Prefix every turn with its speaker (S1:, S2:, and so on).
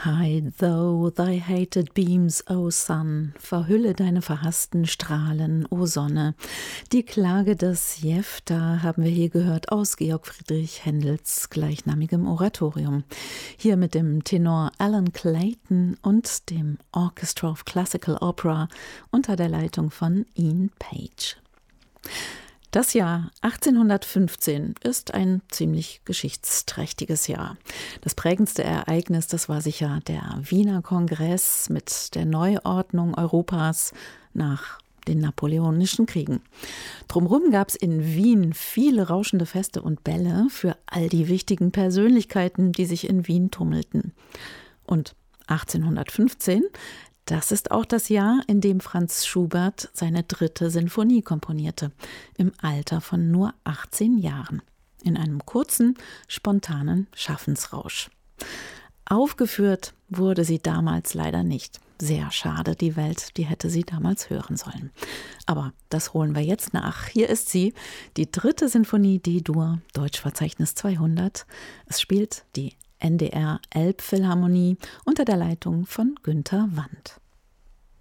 S1: Hide though thy hated beams, O Sun, verhülle deine verhassten Strahlen, O Sonne. Die Klage des Jephtha haben wir hier gehört aus Georg Friedrich Händels gleichnamigem Oratorium. Hier mit dem Tenor Alan Clayton und dem Orchestra of Classical Opera unter der Leitung von Ian Page. Das Jahr 1815 ist ein ziemlich geschichtsträchtiges Jahr. Das prägendste Ereignis, das war sicher der Wiener Kongress mit der Neuordnung Europas nach den Napoleonischen Kriegen. Drumherum gab es in Wien viele rauschende Feste und Bälle für all die wichtigen Persönlichkeiten, die sich in Wien tummelten. Und 1815, das ist auch das Jahr, in dem Franz Schubert seine 3. Sinfonie komponierte, im Alter von nur 18 Jahren, in einem kurzen, spontanen Schaffensrausch. Aufgeführt wurde sie damals leider nicht. Sehr schade, die Welt, die hätte sie damals hören sollen. Aber das holen wir jetzt nach. Hier ist sie, die 3. Sinfonie D-Dur, Deutschverzeichnis 200. Es spielt die NDR Elbphilharmonie unter der Leitung von Günter Wandt.